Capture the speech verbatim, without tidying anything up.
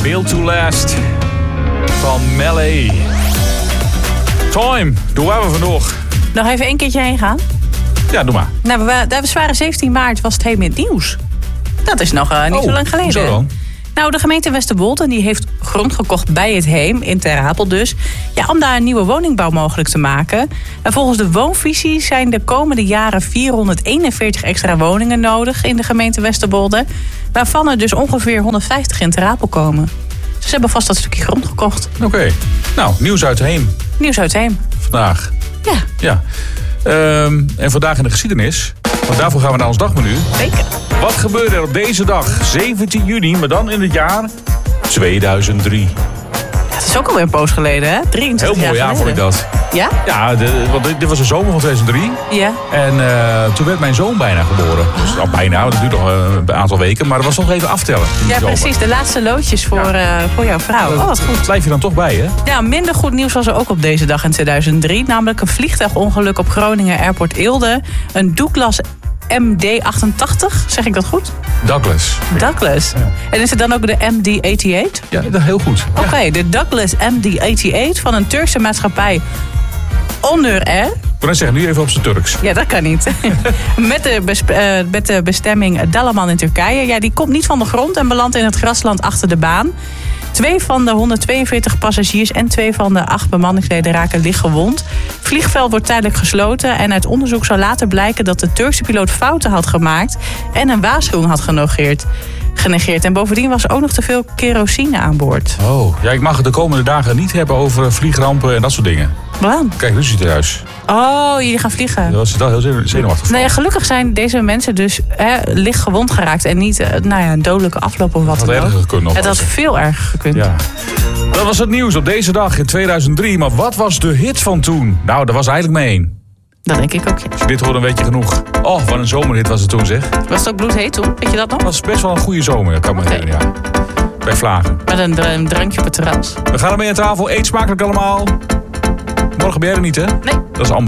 Built to Last van Melee. Time, doen waar we vandoor. Nog even één keertje heen gaan? Ja, doe maar. Nou, we, we waren zeventien maart, was het Heem in het nieuws. Dat is nog uh, niet oh, zo lang geleden. Zo dan? Nou, de gemeente Westerwold die heeft grond gekocht bij het Heem, in Ter Apel dus. Ja, om daar een nieuwe woningbouw mogelijk te maken. En volgens de woonvisie zijn de komende jaren vierhonderdeenenveertig extra woningen nodig in de gemeente Westerwolde. Waarvan er dus ongeveer honderdvijftig in Ter Apel komen. Dus ze hebben vast dat stukje grond gekocht. Oké. Okay. Nou, nieuws uit Heem. Nieuws uit Heem. Vandaag. Ja. Ja. Um, en vandaag in de geschiedenis. Want daarvoor gaan we naar ons dagmenu. Zeker. Wat gebeurde er op deze dag, zeventien juni, maar dan in het jaar tweeduizend drie? Dat is ook alweer een poos geleden, hè? drieëntwintig Heel mooi jaar jaar vond ik dat. Ja? Ja, de, want dit was de zomer van tweeduizend drie. Ja. En uh, toen werd mijn zoon bijna geboren. Dus al bijna, dat duurt nog uh, een aantal weken. Maar dat was nog even aftellen. Ja, precies. De laatste loodjes voor, ja. uh, voor jouw vrouw. Oh, wat goed. Blijf je dan toch bij, hè? Ja, minder goed nieuws was er ook op deze dag in tweeduizend drie. Namelijk een vliegtuigongeluk op Groningen Airport Eelde. Een Douglas M D achtentachtig, zeg ik dat goed? Douglas. Douglas. Ja. En is het dan ook de M D achtennegentig? Ja, dat is heel goed. Oké, okay, ja. De Douglas M D achtennegentig van een Turkse maatschappij Onur Air. Ik wil zeggen, nu even op zijn Turks. Ja, dat kan niet. met, de besp- uh, met de bestemming Dalaman in Turkije. Ja, die komt niet van de grond en belandt in het grasland achter de baan. Twee van de honderdtweeënveertig passagiers en twee van de acht bemanningsleden raken licht gewond. Het vliegveld wordt tijdelijk gesloten en uit onderzoek zal later blijken dat de Turkse piloot fouten had gemaakt en een waarschuwing had genegeerd. genegeerd. En bovendien was er ook nog te veel kerosine aan boord. Oh, ja, ik mag het de komende dagen niet hebben over vliegrampen en dat soort dingen. Waarom? Kijk, ruzie thuis. Oh, jullie gaan vliegen. Dat was wel heel zenuwachtig. Nou ja, gelukkig zijn deze mensen dus hè, licht gewond geraakt. En niet nou ja, een dodelijke afloop of wat dan ook. Het had erger gekund nog. Het had veel erger gekund. Ja. Dat was het nieuws op deze dag in tweeduizend drie. Maar wat was de hit van toen? Nou, daar was eigenlijk mee één. Dat denk ik ook, ja. Als je dit hoort, dan weet je genoeg. Oh, wat een zomerhit was het toen, zeg. Was het ook bloedheet toen? Weet je dat nog? Het was best wel een goede zomer, dat kan me okay. herinneren, ja. Bij Vlagen. Met een, een drankje op het terras. We gaan ermee aan tafel. Eet smakelijk allemaal. Morgen ben jij er niet, hè? Nee. Dat is Amber.